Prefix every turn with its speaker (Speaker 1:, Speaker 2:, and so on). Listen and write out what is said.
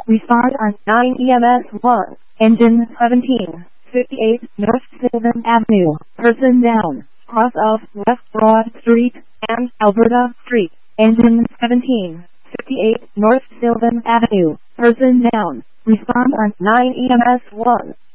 Speaker 1: Respond on 9 EMS 1. Engine 17. 58 North Sylvan Avenue. Person down. Cross of West Broad Street and Alberta Street. Engine 17. 58 North Sylvan Avenue. Person down. Respond on 9 EMS 1.